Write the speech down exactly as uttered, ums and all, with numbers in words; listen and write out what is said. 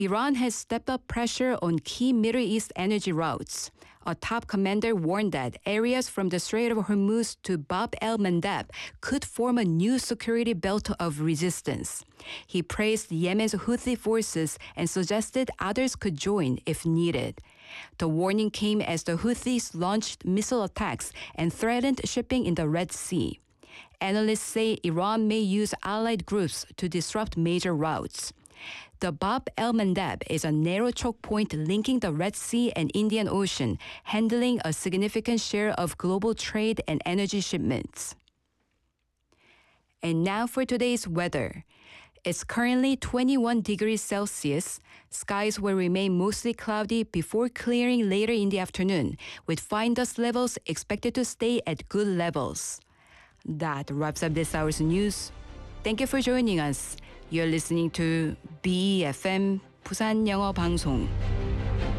Iran has stepped up pressure on key Middle East energy routes. A top commander warned that areas from the Strait of Hormuz to Bab el-Mandeb could form a new security belt of resistance. He praised Yemen's Houthi forces and suggested others could join if needed. The warning came as the Houthis launched missile attacks and threatened shipping in the Red Sea. Analysts say Iran may use allied groups to disrupt major routes. The Bab el-Mandeb is a narrow choke point linking the Red Sea and Indian Ocean, handling a significant share of global trade and energy shipments. And now for today's weather. It's currently twenty-one degrees Celsius. Skies will remain mostly cloudy before clearing later in the afternoon, with fine dust levels expected to stay at good levels. That wraps up this hour's news. Thank you for joining us. You're listening to B E F M 부산 영어 방송.